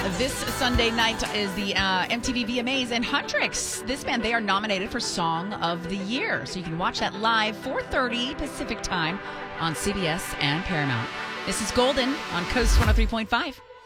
This Sunday night is the MTV VMAs, and Huntrix, this band, they are nominated for Song of the Year. So you can watch that live 4:30 Pacific time on CBS and Paramount. This is Golden on Coast 103.5.